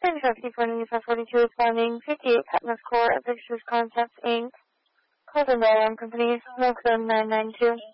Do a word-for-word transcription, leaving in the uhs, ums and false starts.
thirty-five fifty-four ninety-five forty-two responding. fifty-eight Patmos Core of Pictures Concepts Incorporated. Call the Maryland Company. Smoke them nine nine two.